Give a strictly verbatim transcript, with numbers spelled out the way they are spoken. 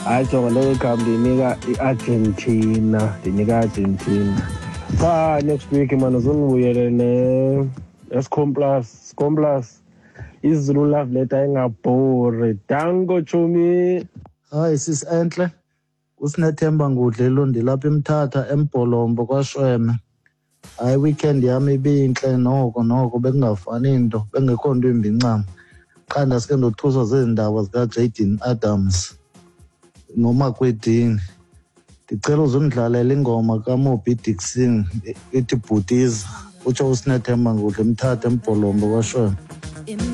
hayi jonga le Cup ndinika iArgentina ndinika Argentina. Pha next week man uzongibuyele ne Escomplas Scomplas izulu love letter engabhori. Dango Chomi. Hayi sis enhle uSinethemba Ngudle lo ndilapha eMthatha eMbholombo kwaShweme. Hayi weekend yami ibinhle noko noko bekungafani into bengekho nto imbi ncam. Qanda sike ndothuswa zezindaba zika Jaden Adams noMakwedini. Ndicela uzundlalela ingoma kaMoby Dixon ethi Bhutiza utsho uSinethemba Ngudle eMthatha eMbholombo kwaShweme.